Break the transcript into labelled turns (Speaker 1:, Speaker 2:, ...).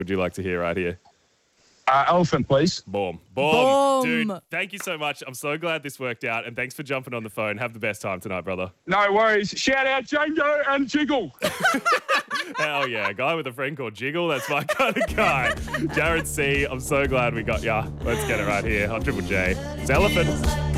Speaker 1: would you like to hear right here?
Speaker 2: Elephant, please.
Speaker 1: Boom.
Speaker 3: Boom.
Speaker 1: Dude, thank you so much. I'm so glad this worked out, and thanks for jumping on the phone. Have the best time tonight, brother.
Speaker 2: No worries. Shout out Django and Jiggle.
Speaker 1: Hell yeah. A guy with a friend called Jiggle, that's my kind of guy. Jared C., I'm so glad we got ya. Let's get it right here on Triple J. It's Elephant.